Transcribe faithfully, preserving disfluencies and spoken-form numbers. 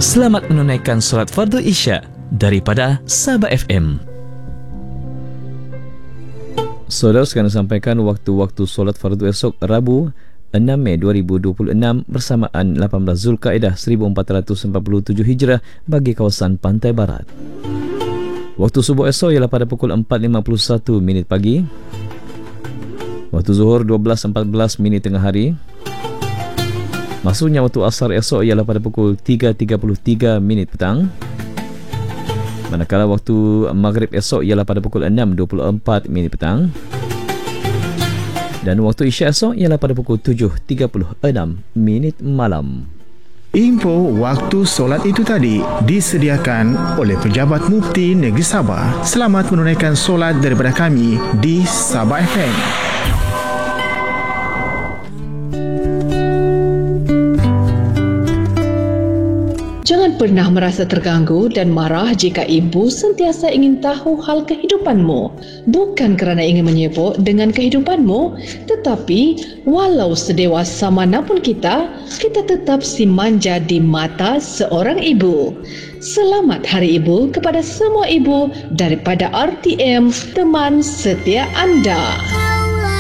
Selamat menunaikan solat fardu Isya daripada Sabah F M. Saudara sekalian, sampaikan waktu-waktu solat fardu esok Rabu enam Mei dua ribu dua puluh enam bersamaan lapan belas Zulkaidah seribu empat ratus empat puluh tujuh Hijrah bagi kawasan Pantai Barat. Waktu subuh esok ialah pada pukul empat lima puluh satu minit pagi. Waktu zuhur dua belas empat belas minit tengah hari. Maksudnya waktu asar esok ialah pada pukul tiga tiga puluh tiga minit petang. Manakala waktu maghrib esok ialah pada pukul enam dua puluh empat minit petang. Dan waktu isyak esok ialah pada pukul tujuh tiga puluh enam minit malam. Info waktu solat itu tadi disediakan oleh Pejabat Mufti Negeri Sabah. Selamat menunaikan solat daripada kami di Sabah F M. Jangan pernah merasa terganggu dan marah jika ibu sentiasa ingin tahu hal kehidupanmu. Bukan kerana ingin menyibuk dengan kehidupanmu, tetapi walau sedewasa manapun kita, kita tetap si manja di mata seorang ibu. Selamat Hari Ibu kepada semua ibu daripada R T M, teman setia anda.